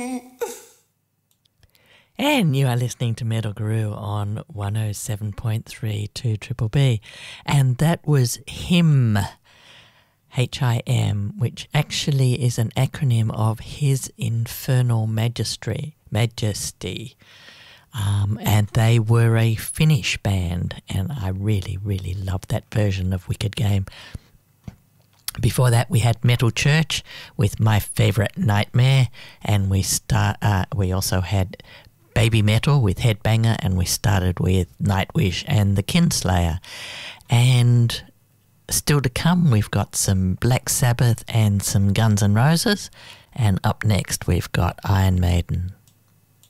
And you are listening to Metal Guru on 107.3 to Triple B. And that was HIM, H-I-M, which actually is an acronym of His Infernal Majesty. And they were a Finnish band, and I really, really loved that version of Wicked Game. Before that, we had Metal Church with My Favourite Nightmare, and we also had Baby Metal with Headbanger, and we started with Nightwish and the Kinslayer. And still to come, we've got some Black Sabbath and some Guns N' Roses, and up next we've got Iron Maiden.